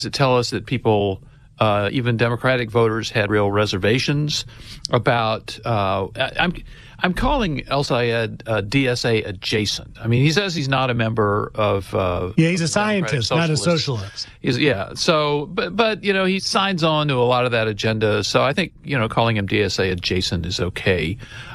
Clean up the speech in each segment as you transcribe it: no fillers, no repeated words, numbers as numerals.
that tell us that people, even Democratic voters, had real reservations about. I'm calling El Sayed DSA adjacent. I mean, he says he's not a member of. He's a scientist, not a socialist. So, but he signs on to a lot of that agenda. So I think calling him DSA adjacent is okay.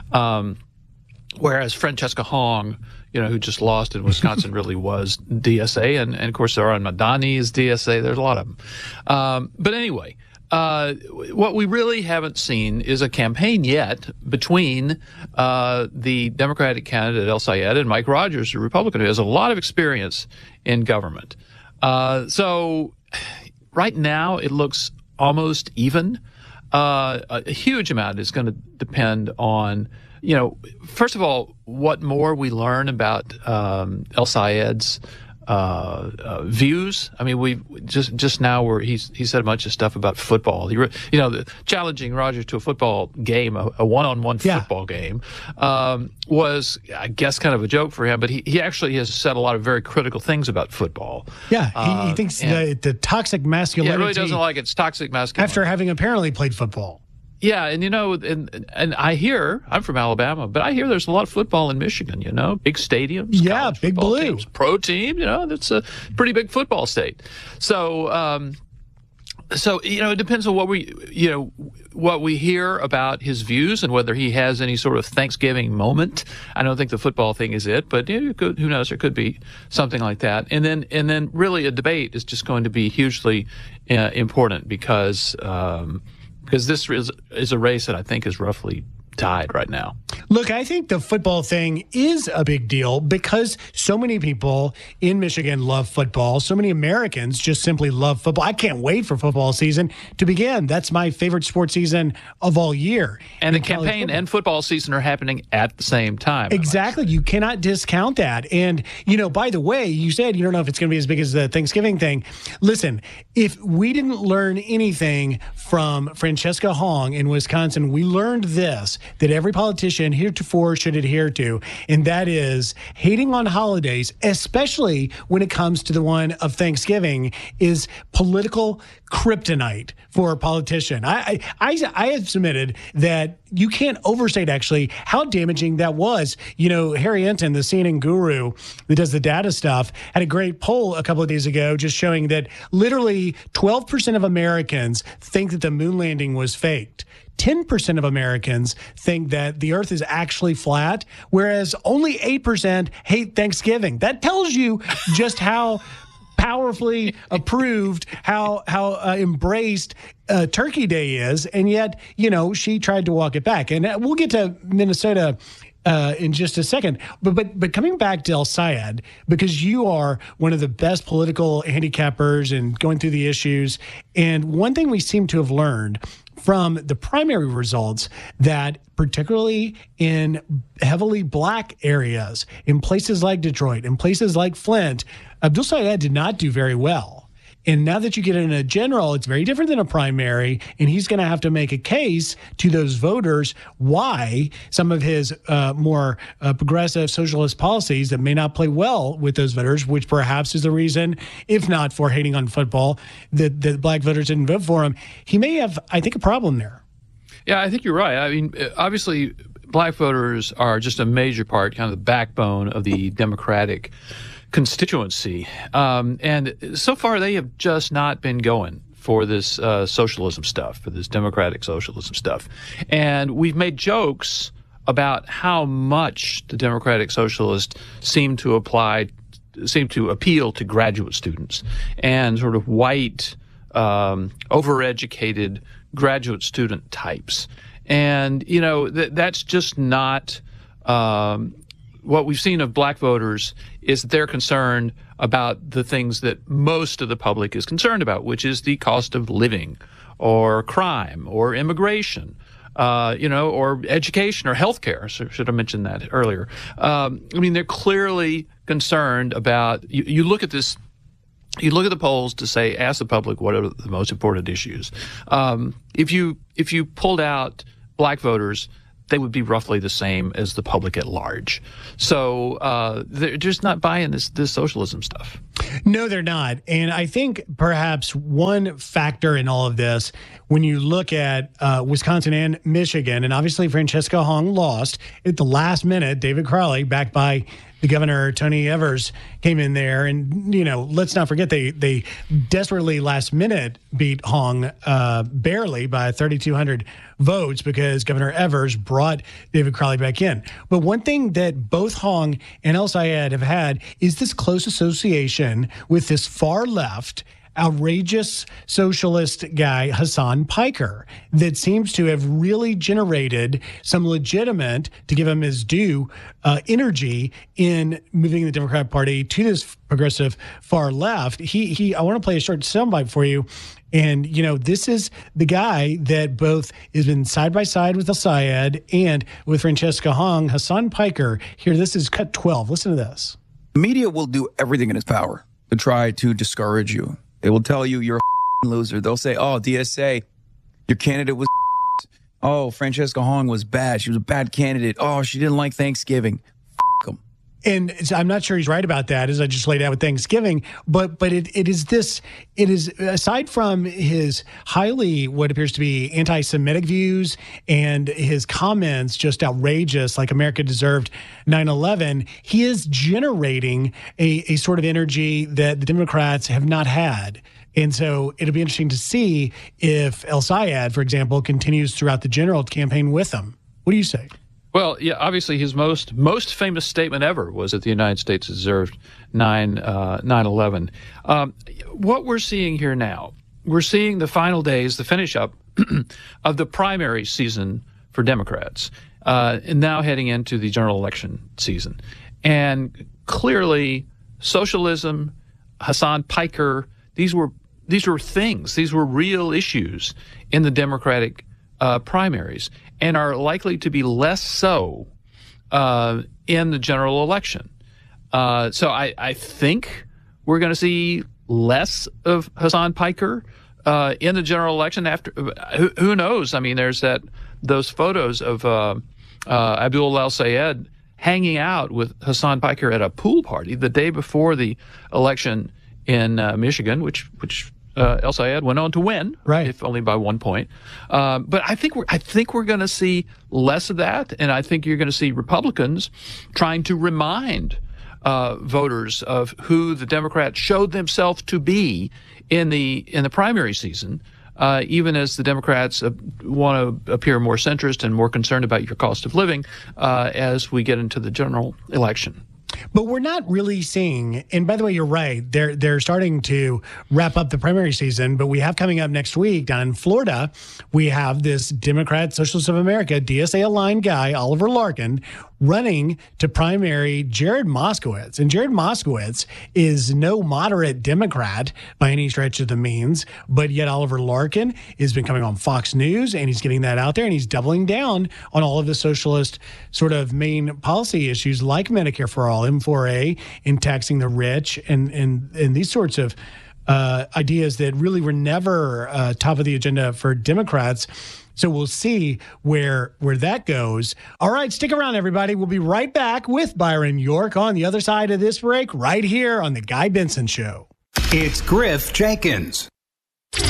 Whereas Francesca Hong, who just lost in Wisconsin, really was DSA, and of course Zohran Madani is DSA. There's a lot of them. But anyway. What we really haven't seen is a campaign yet between the Democratic candidate El Sayed and Mike Rogers, a Republican who has a lot of experience in government. So right now it looks almost even. A huge amount is going to depend on, first of all, what more we learn about El Sayed's views. I mean, we just now he said a bunch of stuff about football. Challenging Rogers to a football game, a one-on-one football game, was, I guess, kind of a joke for him. But he actually has said a lot of very critical things about football. Yeah, he thinks the toxic masculinity. Yeah, really doesn't like its toxic masculinity after having apparently played football. Yeah, and and I hear, I'm from Alabama, but I hear there's a lot of football in Michigan, big stadiums. Yeah, Big Blue. Teams, pro team, that's a pretty big football state. So, it depends on what we hear about his views and whether he has any sort of Thanksgiving moment. I don't think the football thing is it, but who knows? There could be something like that. And then really a debate is just going to be hugely important because this is a race that I think is roughly tied right now. Look, I think the football thing is a big deal because so many people in Michigan love football. So many Americans just simply love football. I can't wait for football season to begin. That's my favorite sports season of all year. And the campaign and football season are happening at the same time. Exactly. You cannot discount that. And, by the way, you said you don't know if it's going to be as big as the Thanksgiving thing. Listen, if we didn't learn anything from Francesca Hong in Wisconsin, we learned this, that every politician heretofore should adhere to, and that is hating on holidays, especially when it comes to the one of Thanksgiving, is political kryptonite for a politician. I have submitted that you can't overstate actually how damaging that was. Harry Enton, the CNN guru that does the data stuff, had a great poll a couple of days ago just showing that literally 12% of Americans think that the moon landing was faked. 10% of Americans think that the earth is actually flat, whereas only 8% hate Thanksgiving. That tells you just how powerfully approved, how embraced Turkey Day is. And yet, she tried to walk it back. And we'll get to Minnesota in just a second. But coming back to El Sayed, because you are one of the best political handicappers and going through the issues. And one thing we seem to have learned from the primary results, that particularly in heavily black areas, in places like Detroit, in places like Flint, Abdul Sayed did not do very well. And now that you get in a general, it's very different than a primary, and he's going to have to make a case to those voters why some of his more progressive socialist policies that may not play well with those voters, which perhaps is the reason, if not for hating on football, that black voters didn't vote for him. He may have, I think, a problem there. Yeah, I think you're right. I mean, obviously, black voters are just a major part, kind of the backbone of the Democratic constituency. And so far, they have just not been going for this socialism stuff, for this democratic socialism stuff. And we've made jokes about how much the democratic socialists seem to appeal to graduate students and sort of white, overeducated graduate student types. And, that's just not what we've seen of black voters is that they're concerned about the things that most of the public is concerned about, which is the cost of living or crime or immigration, or education or healthcare. So should have mentioned that earlier. They're clearly concerned about, you look at this, you look at the polls to say, ask the public what are the most important issues. If you pulled out black voters, they would be roughly the same as the public at large. So they're just not buying this socialism stuff. No, they're not. And I think perhaps one factor in all of this, when you look at Wisconsin and Michigan, and obviously Francesca Hong lost at the last minute. David Crowley, backed by the governor, Tony Evers, came in there. And, let's not forget they desperately last minute beat Hong barely by 3,200 votes because Governor Evers brought David Crowley back in. But one thing that both Hong and El Sayed have had is this close association with this far left, outrageous socialist guy, Hassan Piker, that seems to have really generated some legitimate, to give him his due, energy in moving the Democratic Party to this progressive far left. I want to play a short soundbite for you. And, this is the guy that both has been side by side with El Sayed and with Francesca Hong, Hassan Piker. Here, this is cut 12. Listen to this. The media will do everything in its power to try to discourage you. They will tell you you're a loser. They'll say, oh, DSA, your candidate was oh, Francesca Hong was bad. She was a bad candidate. Oh, she didn't like Thanksgiving. Them. And I'm not sure he's right about that, as I just laid out with Thanksgiving. But it is aside from his highly what appears to be anti-Semitic views and his comments just outrageous, like America deserved 9/11, he is generating a sort of energy that the Democrats have not had. And so it'll be interesting to see if El Sayed, for example, continues throughout the general campaign with him. What do you say? Well, yeah, obviously his most famous statement ever was that the United States deserved 9/11. What we're seeing here now, we're seeing the final days, the finish up of the primary season for Democrats, and now heading into the general election season. And clearly, socialism, Hassan Piker, these were things, these were real issues in the Democratic primaries, and are likely to be less so in the general election. So I think we're going to see less of Hassan Piker in the general election. After who knows? I mean, there's those photos of Abdul El Sayed hanging out with Hassan Piker at a pool party the day before the election in Michigan, which El Sayed went on to win, right, if only by 1 point. But I think we're going to see less of that, and I think you're going to see Republicans trying to remind voters of who the Democrats showed themselves to be in the primary season. Even as the Democrats want to appear more centrist and more concerned about your cost of living as we get into the general election. But we're not really seeing, and by the way, you're right, they're starting to wrap up the primary season, but we have coming up next week down in Florida, we have this Democrat Socialists of America, DSA-aligned guy, Oliver Larkin, running to primary Jared Moskowitz. And Jared Moskowitz is no moderate Democrat by any stretch of the means, but yet Oliver Larkin has been coming on Fox News, and he's getting that out there, and he's doubling down on all of the socialist sort of main policy issues like Medicare for All, M4A, and taxing the rich, and these sorts of ideas that really were never top of the agenda for Democrats. So we'll see where that goes. All right, stick around, everybody. We'll be right back with Byron York on the other side of this break, right here on The Guy Benson Show. It's Griff Jenkins.